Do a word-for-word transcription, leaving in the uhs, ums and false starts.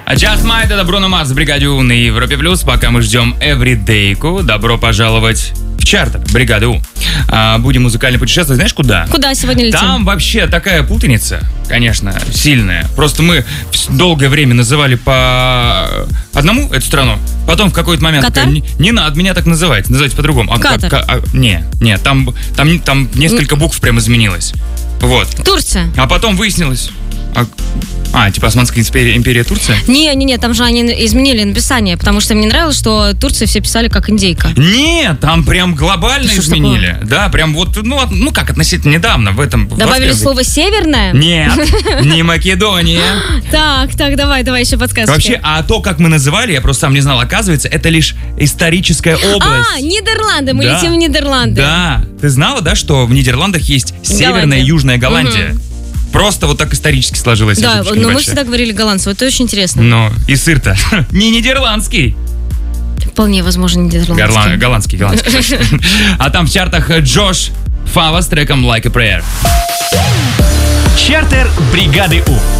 Just Might, это Бруно Марс в бригаде У на Европе Плюс. Пока мы ждем Everyday'ку, добро пожаловать в чартах бригады У. А, будем музыкально путешествовать. Знаешь, куда? Куда сегодня летим? Там вообще такая путаница, конечно, сильная. Просто мы долгое время называли по одному эту страну. Потом в какой-то момент... Катар? Такая, не, не надо меня так называть, называйте по-другому. А, Катар. А, а, не, не, там, там, там несколько букв прям изменилось. Вот. Турция. А потом выяснилось... А, а, типа Османская империя, империя Турция? Не-не-не, там же они изменили написание, потому что мне нравилось, что Турция все писали как индейка. Нет, там прям глобально Что ж изменили. Да, прям вот, ну, от- ну как, относительно недавно в этом... в Добавили двадцать первом слово «северное»? Нет, не Македония. Так, так, давай, давай еще подсказки. Вообще, а то, как мы называли, я просто сам не знал, оказывается, это лишь историческая область. А, Нидерланды, мы Да. летим в Нидерланды. Да. Ты знала, да, что в Нидерландах есть Северная Голландия. и Южная Голландия? Просто вот так исторически сложилось. Да, ошибочка но мы небольшая. всегда говорили голландцы, вот это очень интересно. Но и сыр-то не нидерландский. Вполне возможно, нидерландский. Горла- Голландский, голландский. точно. А там в чартах Джош Фава с треком Like a Prayer. Чартер бригады У.